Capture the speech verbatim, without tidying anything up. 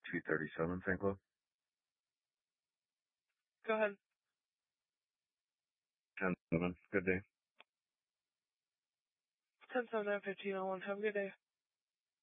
two thirty-seven Saint Cloud. Go ahead. ten seven. Good day. ten seven fifteen oh one. Have a good day.